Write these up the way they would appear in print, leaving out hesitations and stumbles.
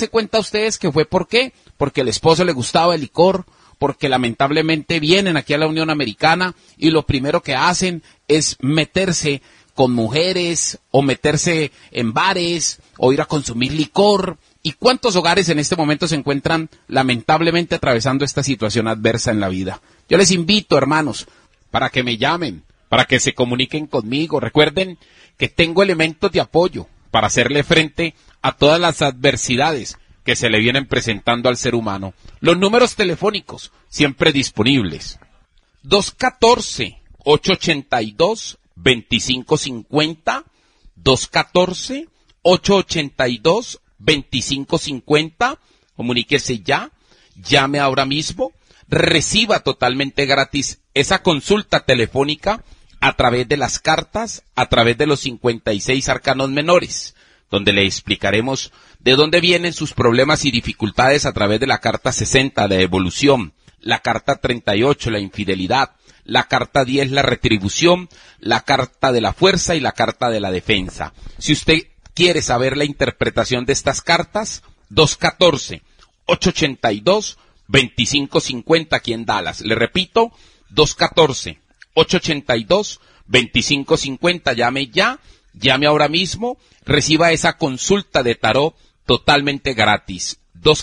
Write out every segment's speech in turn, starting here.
darse cuenta ustedes que fue ¿por qué? Porque el esposo le gustaba el licor, porque lamentablemente vienen aquí a la Unión Americana y lo primero que hacen es meterse con mujeres o meterse en bares o ir a consumir licor. ¿Y cuántos hogares en este momento se encuentran lamentablemente atravesando esta situación adversa en la vida? Yo les invito, hermanos, para que me llamen, para que se comuniquen conmigo. Recuerden que tengo elementos de apoyo para hacerle frente a todas las adversidades que se le vienen presentando al ser humano. Los números telefónicos siempre disponibles. 214-882-2550, 214-882-2550, comuníquese ya, llame ahora mismo, reciba totalmente gratis esa consulta telefónica a través de las cartas, a través de los 56 arcanos menores, donde le explicaremos de dónde vienen sus problemas y dificultades a través de la carta 60, la evolución, la carta 38, la infidelidad, la carta 10, la retribución, la carta de la fuerza y la carta de la defensa. Si usted quiere saber la interpretación de estas cartas, 214-882-2550 aquí en Dallas. Le repito, 214-882-2550. Llame ya, llame ahora mismo, reciba esa consulta de tarot totalmente gratis.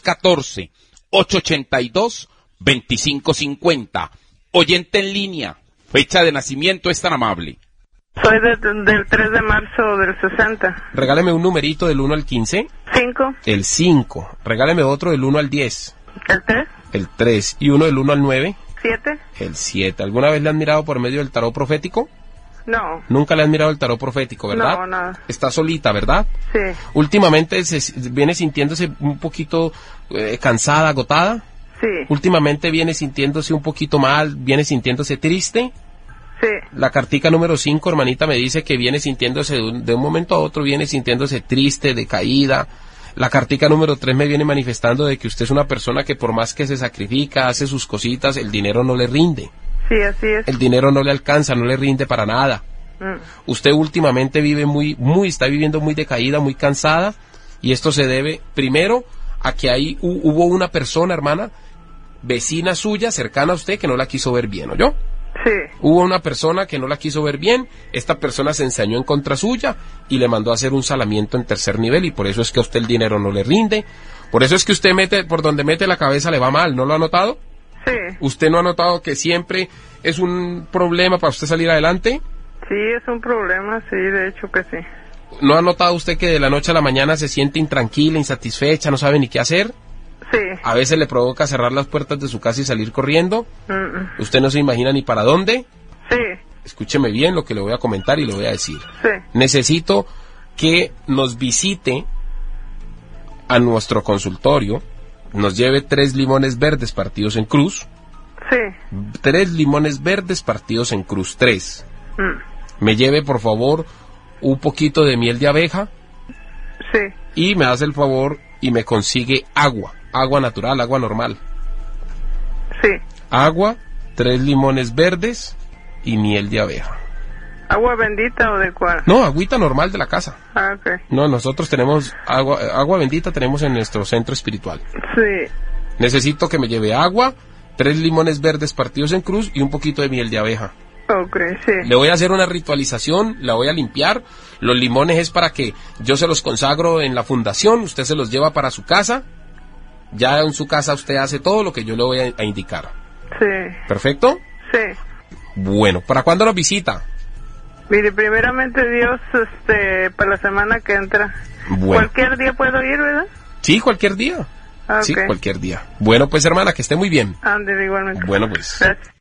214-882-2550. Oyente en línea, fecha de nacimiento, es tan amable. Soy del 3 de marzo del 60. Regáleme un numerito del 1 al 15. 5. El 5. Regáleme otro del 1 al 10. El 3. El 3. ¿Y uno del 1 al 9? 7. El 7. ¿Alguna vez le han mirado por medio del tarot profético? No. Nunca le han mirado el tarot profético, ¿verdad? No, nada. Está solita, ¿verdad? Sí. Últimamente viene sintiéndose un poquito cansada, agotada. Sí. Últimamente viene sintiéndose un poquito mal, viene sintiéndose triste. Sí. La cartica número 5, hermanita, me dice que viene sintiéndose de un momento a otro, viene sintiéndose triste, decaída. La cartica número 3 me viene manifestando de que usted es una persona que por más que se sacrifica, hace sus cositas, el dinero no le rinde. Sí, así es. El dinero no le alcanza, no le rinde para nada. Usted últimamente está viviendo muy decaída, muy cansada, y esto se debe, primero, a que ahí hubo una persona, hermana, vecina suya, cercana a usted, que no la quiso ver bien, ¿oyó? Sí. Hubo una persona que no la quiso ver bien, esta persona se ensañó en contra suya y le mandó a hacer un salamiento en tercer nivel, y por eso es que a usted el dinero no le rinde, por eso es que usted por donde mete la cabeza le va mal, ¿no lo ha notado? Sí. ¿Usted no ha notado que siempre es un problema para usted salir adelante? Sí, es un problema, sí, de hecho que sí. ¿No ha notado usted que de la noche a la mañana se siente intranquila, insatisfecha, no sabe ni qué hacer? Sí. A veces le provoca cerrar las puertas de su casa y salir corriendo. Usted no se imagina ni para dónde. Sí. Escúcheme bien lo que le voy a comentar y le voy a decir. Sí. Necesito que nos visite a nuestro consultorio, nos lleve 3 limones verdes partidos en cruz. Sí. 3 limones verdes partidos en cruz, 3. Me lleve, por favor, un poquito de miel de abeja. Sí. Y me hace el favor y me consigue agua natural, agua normal. Sí. Agua, 3 limones verdes y miel de abeja. ¿Agua bendita o de cuál? No, agüita normal de la casa. Ah, ok. No, nosotros tenemos agua bendita, tenemos en nuestro centro espiritual. Sí. Necesito que me lleve agua, 3 limones verdes partidos en cruz y un poquito de miel de abeja. Ok, sí. Le voy a hacer una ritualización, la voy a limpiar. Los limones es para que yo se los consagro en la fundación, usted se los lleva para su casa. Ya en su casa usted hace todo lo que yo le voy a indicar. Sí. ¿Perfecto? Sí. Bueno, ¿para cuándo nos visita? Mire, primeramente Dios, para la semana que entra. Bueno. Cualquier día puedo ir, ¿verdad? Sí, cualquier día. Okay. Sí, cualquier día. Bueno, pues hermana, que esté muy bien. Ande, igualmente. Bueno, pues. Gracias.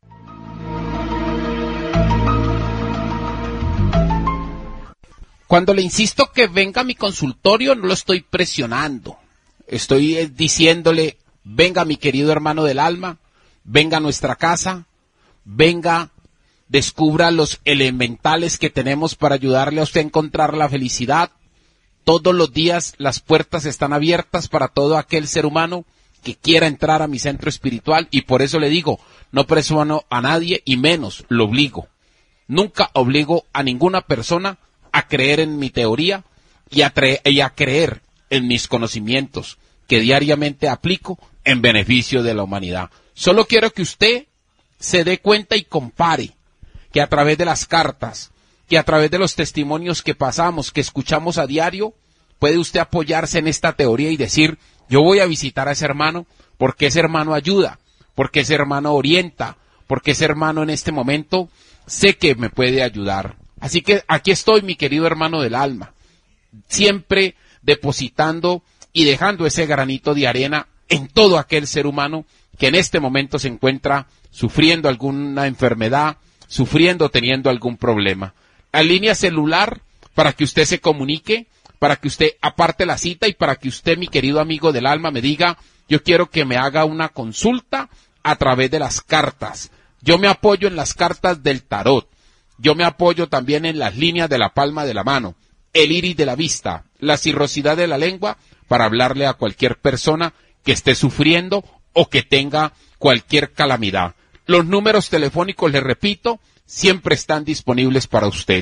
Cuando le insisto que venga a mi consultorio, no lo estoy presionando. Estoy diciéndole, venga mi querido hermano del alma, venga a nuestra casa, venga, descubra los elementales que tenemos para ayudarle a usted a encontrar la felicidad. Todos los días las puertas están abiertas para todo aquel ser humano que quiera entrar a mi centro espiritual, y por eso le digo, no presiono a nadie y menos lo obligo. Nunca obligo a ninguna persona a creer en mi teoría y a creer en mis conocimientos. que diariamente aplico en beneficio de la humanidad. Solo quiero que usted se dé cuenta y compare que a través de las cartas, que a través de los testimonios que pasamos, que escuchamos a diario, puede usted apoyarse en esta teoría y decir, yo voy a visitar a ese hermano porque ese hermano ayuda, porque ese hermano orienta, porque ese hermano en este momento sé que me puede ayudar. Así que aquí estoy, mi querido hermano del alma, siempre depositando y dejando ese granito de arena en todo aquel ser humano que en este momento se encuentra sufriendo alguna enfermedad, sufriendo, teniendo algún problema. La línea celular para que usted se comunique, para que usted aparte la cita y para que usted, mi querido amigo del alma, me diga, yo quiero que me haga una consulta a través de las cartas. Yo me apoyo en las cartas del tarot. Yo me apoyo también en las líneas de la palma de la mano, el iris de la vista, la cirrosidad de la lengua, para hablarle a cualquier persona que esté sufriendo o que tenga cualquier calamidad. Los números telefónicos, les repito, siempre están disponibles para usted.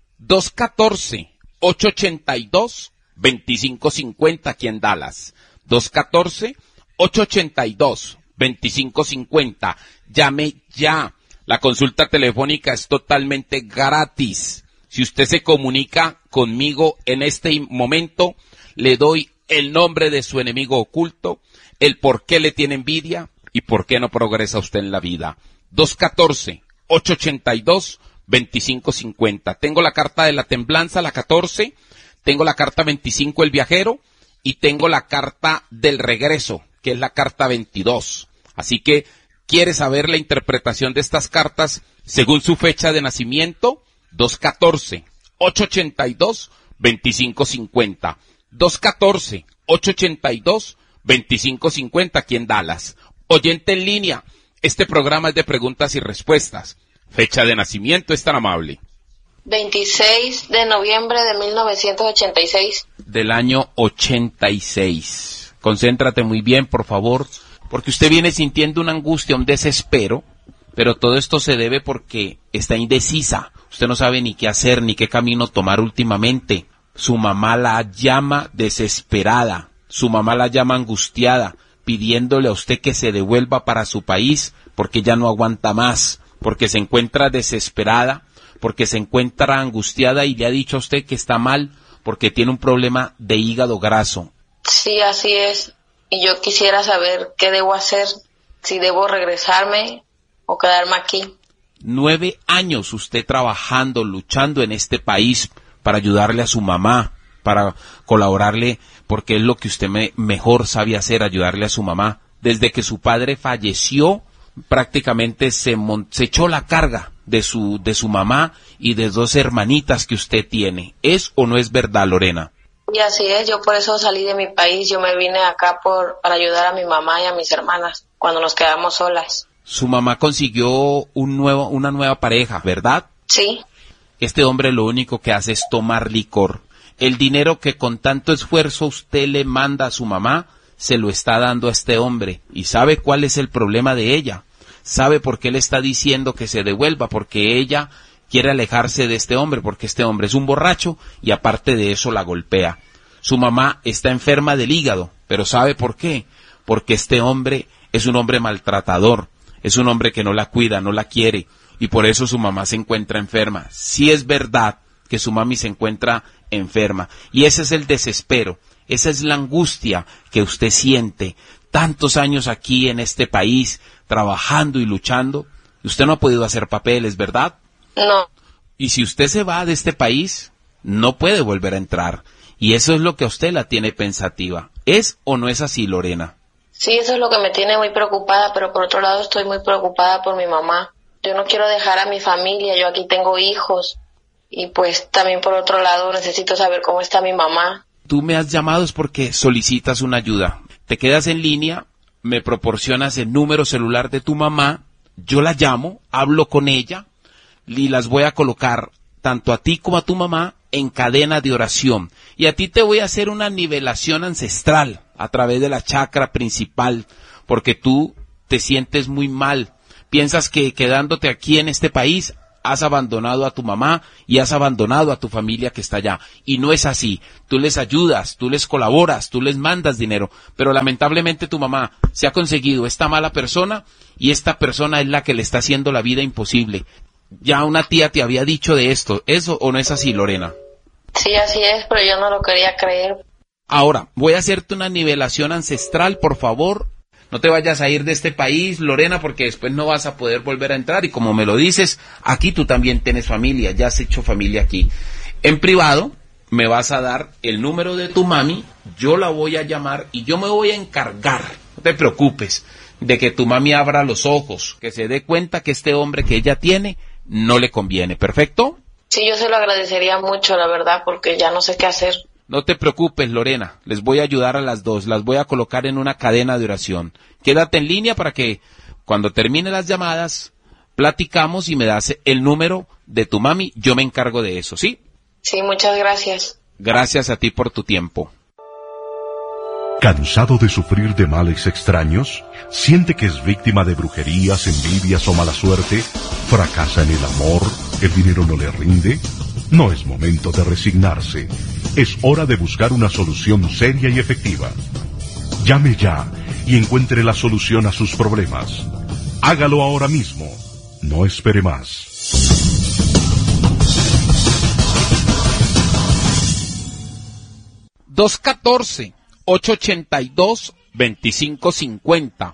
214-882-2550 aquí en Dallas. 214-882-2550. Llame ya. La consulta telefónica es totalmente gratis. Si usted se comunica conmigo en este momento, le doy el nombre de su enemigo oculto, el por qué le tiene envidia y por qué no progresa usted en la vida. 214-882-2550. Tengo la carta de la templanza, la 14, tengo la carta 25, el viajero, y tengo la carta del regreso, que es la carta 22. Así que, ¿quiere saber la interpretación de estas cartas según su fecha de nacimiento? 214-882-2550. 214-882-2550 aquí en Dallas. Oyente en línea, este programa es de preguntas y respuestas. Fecha de nacimiento, es tan amable. 26 de noviembre de 1986. Del año 86. Concéntrate muy bien, por favor, porque usted viene sintiendo una angustia, un desespero, pero todo esto se debe porque está indecisa. Usted no sabe ni qué hacer, ni qué camino tomar últimamente. Su mamá la llama desesperada, su mamá la llama angustiada, pidiéndole a usted que se devuelva para su país, porque ya no aguanta más, porque se encuentra desesperada, porque se encuentra angustiada y le ha dicho a usted que está mal, porque tiene un problema de hígado graso. Sí, así es. Y yo quisiera saber qué debo hacer, si debo regresarme o quedarme aquí. 9 años usted trabajando, luchando en este país para ayudarle a su mamá, para colaborarle, porque es lo que usted mejor sabe hacer, ayudarle a su mamá. Desde que su padre falleció, prácticamente se echó la carga de su mamá y de 2 hermanitas que usted tiene. ¿Es o no es verdad, Lorena? Y así es, yo por eso salí de mi país, yo me vine acá para ayudar a mi mamá y a mis hermanas cuando nos quedamos solas. Su mamá consiguió una nueva pareja, ¿verdad? Sí. Este hombre lo único que hace es tomar licor. El dinero que con tanto esfuerzo usted le manda a su mamá, se lo está dando a este hombre. ¿Y sabe cuál es el problema de ella? ¿Sabe por qué le está diciendo que se devuelva? Porque ella quiere alejarse de este hombre, porque este hombre es un borracho y aparte de eso la golpea. Su mamá está enferma del hígado, pero ¿sabe por qué? Porque este hombre es un hombre maltratador, es un hombre que no la cuida, no la quiere, y por eso su mamá se encuentra enferma. Sí es verdad que su mami se encuentra enferma, y ese es el desespero, esa es la angustia que usted siente, tantos años aquí en este país, trabajando y luchando. Usted no ha podido hacer papeles, ¿verdad? No. Y si usted se va de este país, no puede volver a entrar. Y eso es lo que a usted la tiene pensativa. ¿Es o no es así, Lorena? Sí, eso es lo que me tiene muy preocupada, pero por otro lado estoy muy preocupada por mi mamá. Yo no quiero dejar a mi familia, yo aquí tengo hijos. Y pues también por otro lado necesito saber cómo está mi mamá. Tú me has llamado es porque solicitas una ayuda. Te quedas en línea, me proporcionas el número celular de tu mamá, yo la llamo, hablo con ella y las voy a colocar tanto a ti como a tu mamá en cadena de oración. Y a ti te voy a hacer una nivelación ancestral a través de la chakra principal, porque tú te sientes muy mal. Piensas que quedándote aquí en este país has abandonado a tu mamá y has abandonado a tu familia que está allá. Y no es así. Tú les ayudas, tú les colaboras, tú les mandas dinero, pero lamentablemente tu mamá se ha conseguido esta mala persona y esta persona es la que le está haciendo la vida imposible. Ya una tía te había dicho de esto, ¿eso o no es así, Lorena? Sí, así es, pero yo no lo quería creer. Ahora, voy a hacerte una nivelación ancestral, por favor. No te vayas a ir de este país, Lorena, porque después no vas a poder volver a entrar. Y como me lo dices, aquí tú también tienes familia, ya has hecho familia aquí. En privado, me vas a dar el número de tu mami, yo la voy a llamar y yo me voy a encargar, no te preocupes, de que tu mami abra los ojos, que se dé cuenta que este hombre que ella tiene no le conviene. ¿Perfecto? Sí, yo se lo agradecería mucho, la verdad, porque ya no sé qué hacer. No te preocupes, Lorena, les voy a ayudar a las dos, las voy a colocar en una cadena de oración. Quédate en línea para que cuando termine las llamadas, platicamos y me das el número de tu mami, yo me encargo de eso, ¿sí? Sí, muchas gracias. Gracias a ti por tu tiempo. ¿Cansado de sufrir de males extraños? ¿Siente que es víctima de brujerías, envidias o mala suerte? ¿Fracasa en el amor? ¿El dinero no le rinde? No es momento de resignarse. Es hora de buscar una solución seria y efectiva. Llame ya y encuentre la solución a sus problemas. Hágalo ahora mismo. No espere más. $214-882-2550.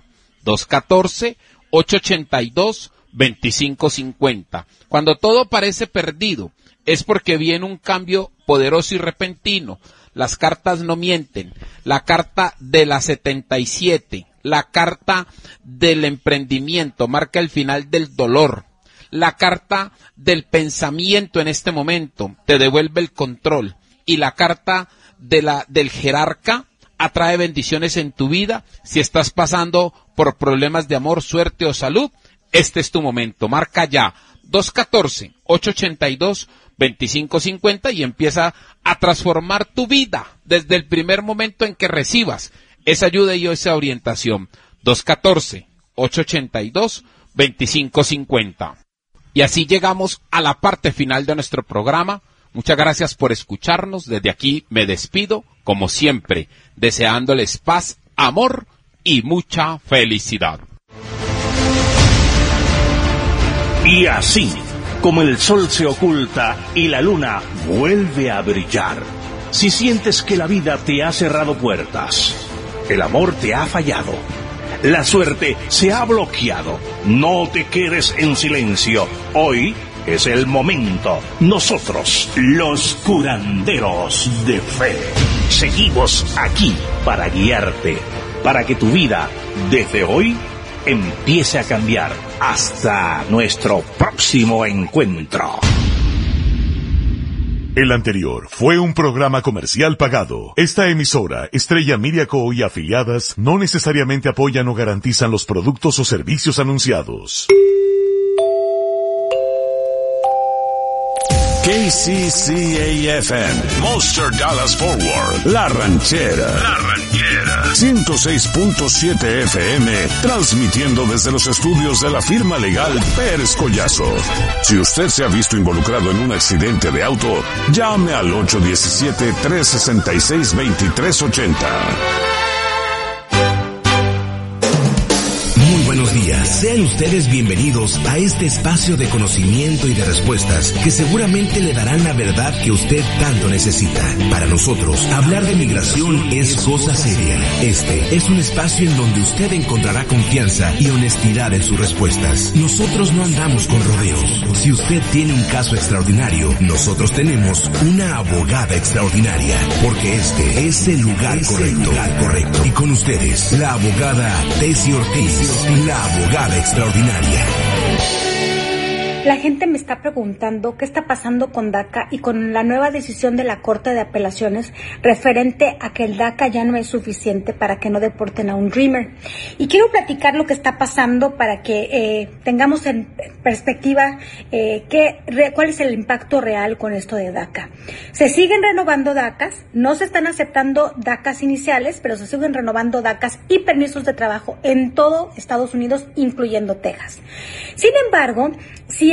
214-882-2550. Cuando todo parece perdido, es porque viene un cambio poderoso y repentino. Las cartas no mienten. La carta de la 77, la carta del emprendimiento, marca el final del dolor. La carta del pensamiento en este momento te devuelve el control. Y la carta del jerarca atrae bendiciones en tu vida. Si estás pasando por problemas de amor, suerte o salud, este es tu momento. Marca ya 214-882-2550 y empieza a transformar tu vida desde el primer momento en que recibas esa ayuda y esa orientación. 214-882-2550. Y así llegamos a la parte final de nuestro programa. Muchas gracias por escucharnos. Desde aquí me despido, como siempre, deseándoles paz, amor y mucha felicidad. Y así, como el sol se oculta y la luna vuelve a brillar, si sientes que la vida te ha cerrado puertas, el amor te ha fallado, la suerte se ha bloqueado, no te quedes en silencio. Hoy es el momento. Nosotros, los curanderos de fe, seguimos aquí para guiarte, para que tu vida, desde hoy, empiece a cambiar. Hasta nuestro próximo encuentro. El anterior fue un programa comercial pagado. Esta emisora, Estrella Media Co. y afiliadas, no necesariamente apoyan o garantizan los productos o servicios anunciados. KCCA-FM, Monster Dallas Forward, La Ranchera, 106.7 FM, transmitiendo desde los estudios de la firma legal Pérez Collazo. Si usted se ha visto involucrado en un accidente de auto, llame al 817-366-2380. Buenos días, sean ustedes bienvenidos a este espacio de conocimiento y de respuestas que seguramente le darán la verdad que usted tanto necesita. Para nosotros, hablar de migración es cosa seria. Este es un espacio en donde usted encontrará confianza y honestidad en sus respuestas. Nosotros no andamos con rodeos. Si usted tiene un caso extraordinario, nosotros tenemos una abogada extraordinaria, porque este es el lugar correcto. Y con ustedes, la abogada Tessy Ortiz, la abogada extraordinaria. La gente me está preguntando qué está pasando con DACA y con la nueva decisión de la Corte de Apelaciones referente a que el DACA ya no es suficiente para que no deporten a un Dreamer. Y quiero platicar lo que está pasando para que tengamos en perspectiva cuál es el impacto real con esto de DACA. Se siguen renovando DACAs, no se están aceptando DACAs iniciales, pero se siguen renovando DACAs y permisos de trabajo en todo Estados Unidos, incluyendo Texas. Sin embargo, si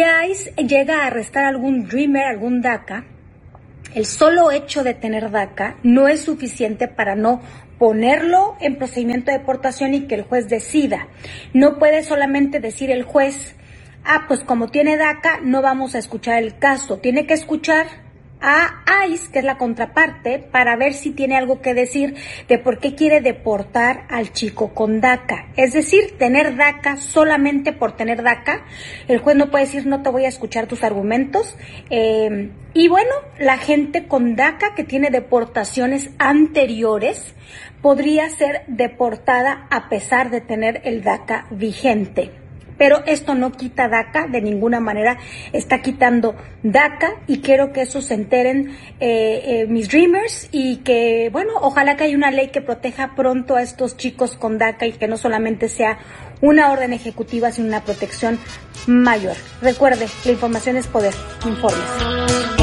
ICE llega a arrestar algún Dreamer, algún DACA, el solo hecho de tener DACA no es suficiente para no ponerlo en procedimiento de deportación y que el juez decida. No puede solamente decir el juez, pues como tiene DACA no vamos a escuchar el caso. Tiene que escuchar a ICE, que es la contraparte, para ver si tiene algo que decir de por qué quiere deportar al chico con DACA. Es decir, tener DACA solamente por tener DACA, el juez no puede decir no te voy a escuchar tus argumentos. Y bueno, la gente con DACA que tiene deportaciones anteriores podría ser deportada a pesar de tener el DACA vigente. Pero esto no quita DACA, de ninguna manera está quitando DACA, y quiero que eso se enteren mis Dreamers, y que, bueno, ojalá que haya una ley que proteja pronto a estos chicos con DACA y que no solamente sea una orden ejecutiva, sino una protección mayor. Recuerde, la información es poder. Infórmese.